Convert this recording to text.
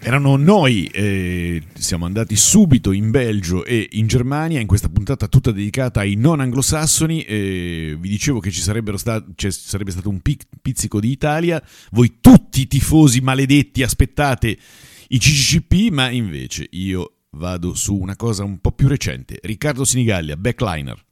Erano noi, siamo andati subito in Belgio e in Germania in questa puntata tutta dedicata ai non anglosassoni. Vi dicevo che ci sarebbe stato un pizzico di Italia. Voi tutti tifosi maledetti aspettate i CCCP, ma invece io vado su una cosa un po' più recente. Riccardo Sinigallia, backliner.